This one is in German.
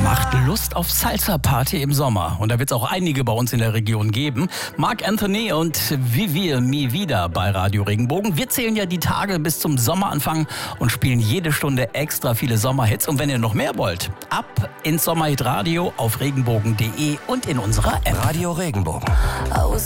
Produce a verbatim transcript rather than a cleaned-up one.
Macht Lust auf Salsa-Party im Sommer. Und da wird es auch einige bei uns in der Region geben. Marc Anthony und Vivir Mi Vida bei Radio Regenbogen. Wir zählen ja die Tage bis zum Sommeranfang und spielen jede Stunde extra viele Sommerhits. Und wenn ihr noch mehr wollt, ab ins Sommerhit Radio auf regenbogen punkt de und in unserer App. Radio Regenbogen.